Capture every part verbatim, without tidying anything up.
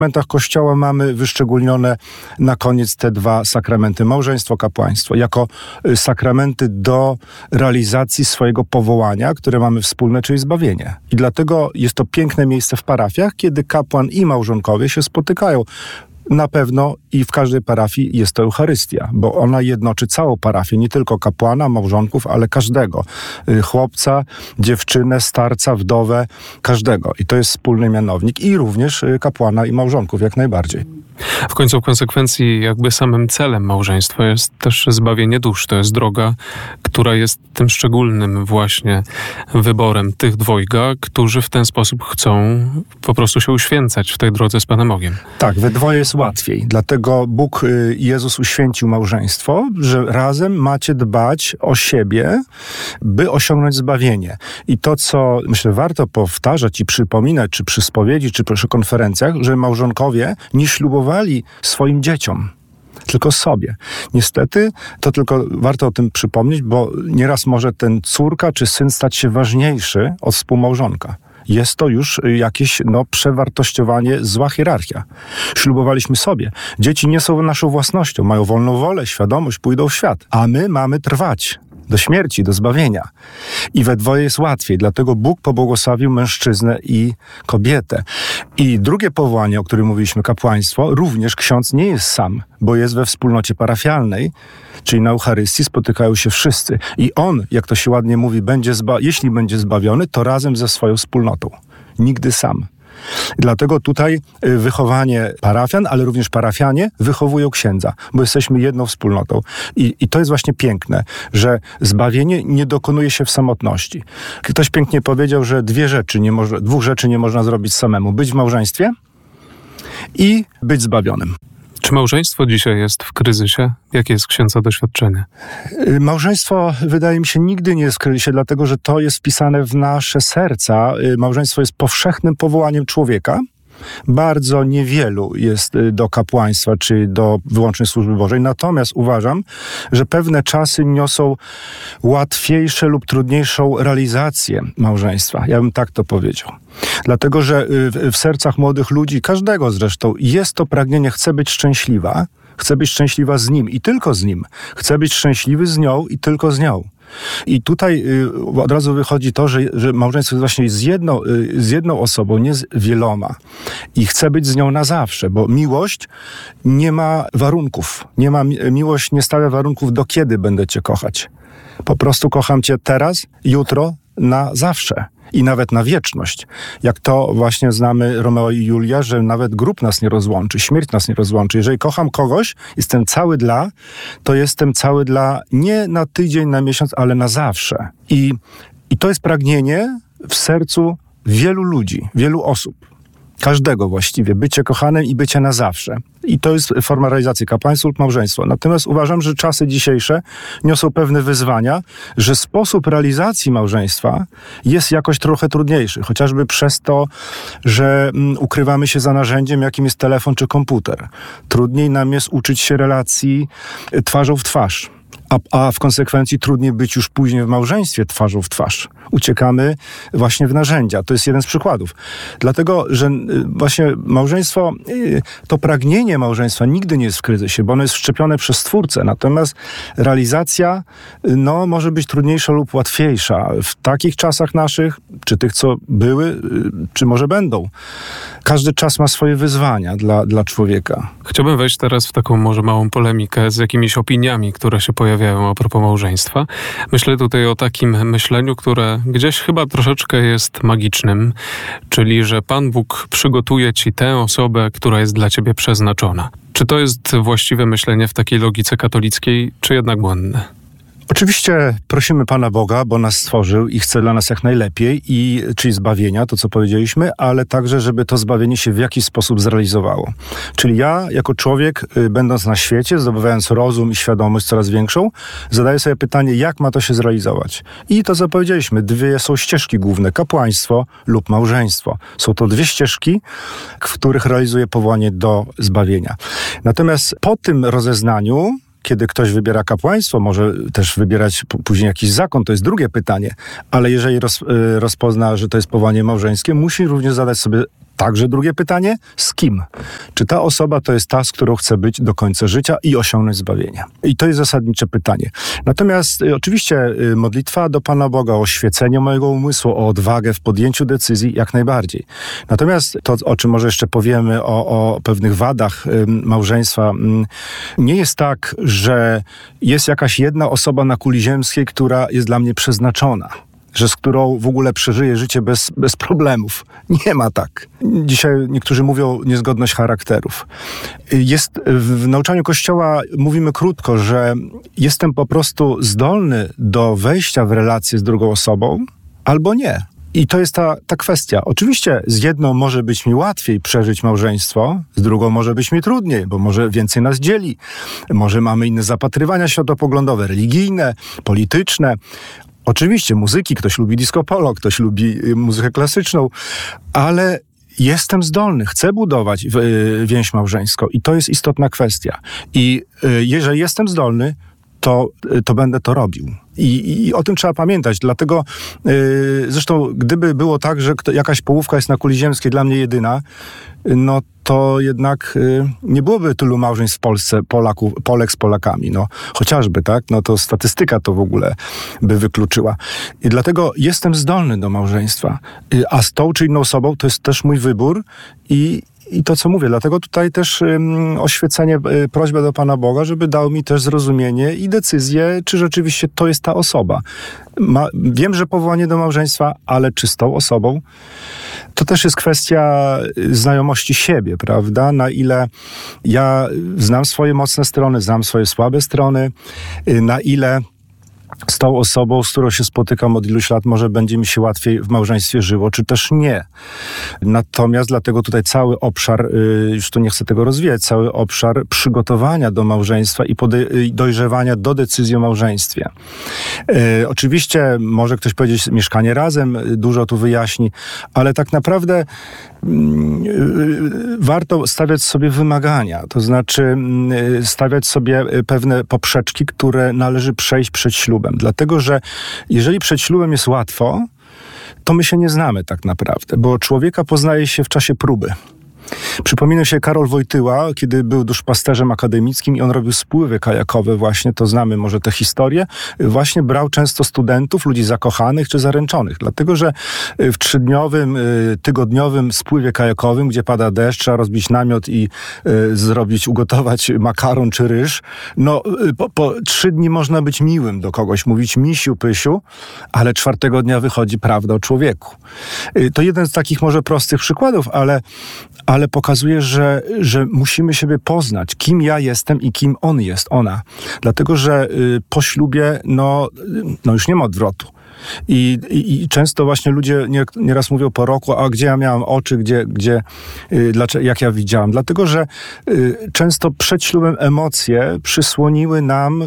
sakramentach Kościoła mamy wyszczególnione na koniec te dwa sakramenty, małżeństwo, kapłaństwo, jako sakramenty do realizacji swojego powołania, które mamy wspólne, czyli zbawienie. I dlatego jest to piękne miejsce w parafiach, kiedy kapłan i małżonkowie się spotykają. Na pewno i w każdej parafii jest to Eucharystia, bo ona jednoczy całą parafię, nie tylko kapłana, małżonków, ale każdego. Chłopca, dziewczynę, starca, wdowę, każdego. I to jest wspólny mianownik i również kapłana i małżonków, jak najbardziej. W końcu w konsekwencji jakby samym celem małżeństwa jest też zbawienie dusz. To jest droga, która jest tym szczególnym właśnie wyborem tych dwojga, którzy w ten sposób chcą po prostu się uświęcać w tej drodze z Panem Bogiem. Tak, we dwoje jest łatwiej. Dlatego Bóg, Jezus uświęcił małżeństwo, że razem macie dbać o siebie, by osiągnąć zbawienie. I to, co myślę warto powtarzać i przypominać, czy przy spowiedzi, czy przy konferencjach, że małżonkowie nie ślubowali swoim dzieciom, tylko sobie. Niestety, to tylko warto o tym przypomnieć, bo nieraz może ten córka czy syn stać się ważniejszy od współmałżonka. Jest to już jakieś no, przewartościowanie, zła hierarchia. Ślubowaliśmy sobie. Dzieci nie są naszą własnością, mają wolną wolę, świadomość, pójdą w świat. A my mamy trwać do śmierci, do zbawienia. I we dwoje jest łatwiej, dlatego Bóg pobłogosławił mężczyznę i kobietę. I drugie powołanie, o którym mówiliśmy, kapłaństwo, również ksiądz nie jest sam, bo jest we wspólnocie parafialnej, czyli na Eucharystii spotykają się wszyscy. I on, jak to się ładnie mówi, będzie zba- jeśli będzie zbawiony, to razem ze swoją wspólnotą. Nigdy sam. Dlatego tutaj wychowanie parafian, ale również parafianie wychowują księdza, bo jesteśmy jedną wspólnotą. I, i to jest właśnie piękne, że zbawienie nie dokonuje się w samotności. Ktoś pięknie powiedział, że dwie rzeczy nie można, dwóch rzeczy nie można zrobić samemu. Być w małżeństwie i być zbawionym. Czy małżeństwo dzisiaj jest w kryzysie? Jakie jest księdza doświadczenie? Małżeństwo, wydaje mi się, nigdy nie jest w kryzysie, dlatego że to jest wpisane w nasze serca. Małżeństwo jest powszechnym powołaniem człowieka. Bardzo niewielu jest do kapłaństwa, czy do wyłącznej służby Bożej. Natomiast uważam, że pewne czasy niosą łatwiejsze lub trudniejszą realizację małżeństwa. Ja bym tak to powiedział. Dlatego, że w, w sercach młodych ludzi, każdego zresztą, jest to pragnienie, chce być szczęśliwa, chce być szczęśliwa z nim i tylko z nim. Chce być szczęśliwy z nią i tylko z nią. I tutaj y, od razu wychodzi to, że, że małżeństwo jest właśnie z jedną, y, z jedną osobą, nie z wieloma. I chce być z nią na zawsze, bo miłość nie ma warunków. Nie ma, miłość nie stawia warunków, do kiedy będę cię kochać. Po prostu kocham cię teraz, jutro, na zawsze. I nawet na wieczność. Jak to właśnie znamy Romeo i Julia, że nawet grób nas nie rozłączy, śmierć nas nie rozłączy. Jeżeli kocham kogoś, jestem cały dla, to jestem cały dla nie na tydzień, na miesiąc, ale na zawsze. I, i to jest pragnienie w sercu wielu ludzi, wielu osób. Każdego właściwie, bycie kochanym i bycie na zawsze. I to jest forma realizacji kapłaństwa lub małżeństwa. Natomiast uważam, że czasy dzisiejsze niosą pewne wyzwania, że sposób realizacji małżeństwa jest jakoś trochę trudniejszy. Chociażby przez to, że mm, ukrywamy się za narzędziem, jakim jest telefon czy komputer. Trudniej nam jest uczyć się relacji twarzą w twarz. A, a w konsekwencji trudniej być już później w małżeństwie twarzą w twarz. Uciekamy właśnie w narzędzia. To jest jeden z przykładów. Dlatego, że właśnie małżeństwo, to pragnienie małżeństwa nigdy nie jest w kryzysie, bo ono jest wszczepione przez Stwórcę. Natomiast realizacja no, może być trudniejsza lub łatwiejsza. W takich czasach naszych, czy tych, co były, czy może będą. Każdy czas ma swoje wyzwania dla, dla człowieka. Chciałbym wejść teraz w taką może małą polemikę z jakimiś opiniami, które się pojawiają a propos małżeństwa. Myślę tutaj o takim myśleniu, które gdzieś chyba troszeczkę jest magicznym, czyli że Pan Bóg przygotuje ci tę osobę, która jest dla ciebie przeznaczona. Czy to jest właściwe myślenie w takiej logice katolickiej, czy jednak błędne? Oczywiście prosimy Pana Boga, bo nas stworzył i chce dla nas jak najlepiej, i, czyli zbawienia, to co powiedzieliśmy, ale także, żeby to zbawienie się w jakiś sposób zrealizowało. Czyli ja, jako człowiek, będąc na świecie, zdobywając rozum i świadomość coraz większą, zadaję sobie pytanie, jak ma to się zrealizować. I to co powiedzieliśmy, dwie są ścieżki główne, kapłaństwo lub małżeństwo. Są to dwie ścieżki, w których realizuje powołanie do zbawienia. Natomiast po tym rozeznaniu, kiedy ktoś wybiera kapłaństwo, może też wybierać p- później jakiś zakon, to jest drugie pytanie, ale jeżeli roz, y, rozpozna, że to jest powołanie małżeńskie, musi również zadać sobie także drugie pytanie, z kim? Czy ta osoba to jest ta, z którą chcę być do końca życia i osiągnąć zbawienie? I to jest zasadnicze pytanie. Natomiast y, oczywiście y, modlitwa do Pana Boga, o oświecenie mojego umysłu, o odwagę w podjęciu decyzji, jak najbardziej. Natomiast to, o czym może jeszcze powiemy, o, o pewnych wadach y, małżeństwa, y, nie jest tak, że jest jakaś jedna osoba na kuli ziemskiej, która jest dla mnie przeznaczona, że z którą w ogóle przeżyję życie bez, bez problemów. Nie ma tak. Dzisiaj niektórzy mówią niezgodność charakterów. Jest w nauczaniu Kościoła, mówimy krótko, że jestem po prostu zdolny do wejścia w relację z drugą osobą, albo nie. I to jest ta, ta kwestia. Oczywiście z jedną może być mi łatwiej przeżyć małżeństwo, z drugą może być mi trudniej, bo może więcej nas dzieli. Może mamy inne zapatrywania światopoglądowe, religijne, polityczne. Oczywiście muzyki, ktoś lubi disco polo, ktoś lubi muzykę klasyczną, ale jestem zdolny, chcę budować więź małżeńską i to jest istotna kwestia. I jeżeli jestem zdolny, to, to będę to robił. I, I o tym trzeba pamiętać. Dlatego yy, zresztą gdyby było tak, że kto, jakaś połówka jest na kuli ziemskiej dla mnie jedyna, no to jednak yy, nie byłoby tylu małżeństw w Polsce, Polaków, Polek z Polakami. No, chociażby, tak? No to statystyka to w ogóle by wykluczyła. I dlatego jestem zdolny do małżeństwa. Yy, a z tą czy inną osobą to jest też mój wybór i I to, co mówię, dlatego tutaj też um, oświecenie, y, prośba do Pana Boga, żeby dał mi też zrozumienie i decyzję, czy rzeczywiście to jest ta osoba. Ma, wiem, że powołanie do małżeństwa, ale czy z tą osobą? To też jest kwestia znajomości siebie, prawda? Na ile ja znam swoje mocne strony, znam swoje słabe strony, y, na ile z tą osobą, z którą się spotykam od iluś lat, może będzie mi się łatwiej w małżeństwie żyło, czy też nie. Natomiast dlatego tutaj cały obszar, już tu nie chcę tego rozwijać, cały obszar przygotowania do małżeństwa i podej- dojrzewania do decyzji o małżeństwie. E, oczywiście może ktoś powiedzieć, mieszkanie razem dużo tu wyjaśni, ale tak naprawdę mm, warto stawiać sobie wymagania, to znaczy mm, stawiać sobie pewne poprzeczki, które należy przejść przed ślubem. Dlatego, że jeżeli przed ślubem jest łatwo, to my się nie znamy tak naprawdę, bo człowieka poznaje się w czasie próby. Przypomina się Karol Wojtyła, kiedy był duszpasterzem akademickim i on robił spływy kajakowe właśnie, to znamy może tę historię, właśnie brał często studentów, ludzi zakochanych czy zaręczonych, dlatego że w trzydniowym, tygodniowym spływie kajakowym, gdzie pada deszcz, trzeba rozbić namiot i y, zrobić, ugotować makaron czy ryż, no po, po trzy dni można być miłym do kogoś, mówić misiu, pysiu, ale czwartego dnia wychodzi prawda o człowieku. Y, to jeden z takich może prostych przykładów, ale ale pokazuje, że, że musimy siebie poznać, kim ja jestem i kim on jest, ona. Dlatego, że y, po ślubie, no, no już nie ma odwrotu. I, i, i często właśnie ludzie nie, nieraz mówią po roku, a gdzie ja miałam oczy, gdzie, gdzie y, dlaczego, jak ja widziałam. Dlatego, że y, często przed ślubem emocje przysłoniły nam y,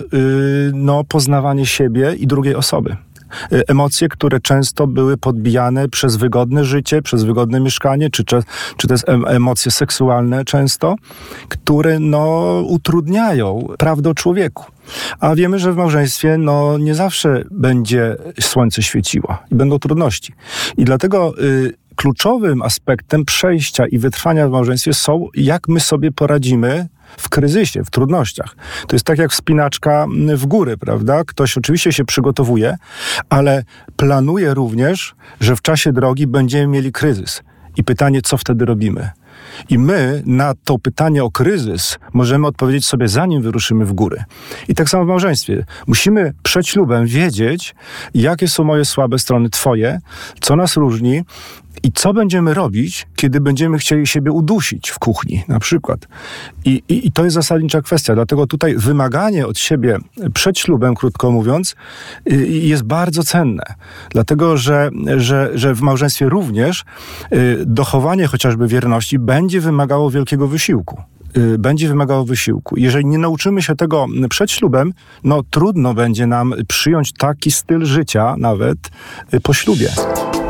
no, poznawanie siebie i drugiej osoby. Emocje, które często były podbijane przez wygodne życie, przez wygodne mieszkanie, czy, czy, czy to jest emocje seksualne często, które no, utrudniają prawdę o człowieku. A wiemy, że w małżeństwie no, nie zawsze będzie słońce świeciło i będą trudności. I dlatego y, kluczowym aspektem przejścia i wytrwania w małżeństwie są, jak my sobie poradzimy w kryzysie, w trudnościach. To jest tak jak wspinaczka w góry, prawda? Ktoś oczywiście się przygotowuje, ale planuje również, że w czasie drogi będziemy mieli kryzys. I pytanie, co wtedy robimy? I my na to pytanie o kryzys możemy odpowiedzieć sobie, zanim wyruszymy w górę. I tak samo w małżeństwie. Musimy przed ślubem wiedzieć, jakie są moje słabe strony, twoje, co nas różni i co będziemy robić, kiedy będziemy chcieli siebie udusić w kuchni, na przykład. I, i, i to jest zasadnicza kwestia. Dlatego tutaj wymaganie od siebie przed ślubem, krótko mówiąc, y, jest bardzo cenne. Dlatego, że, że, że w małżeństwie również y, dochowanie chociażby wierności będzie wymagało wielkiego wysiłku. Y, będzie wymagało wysiłku. Jeżeli nie nauczymy się tego przed ślubem, no trudno będzie nam przyjąć taki styl życia nawet y, po ślubie.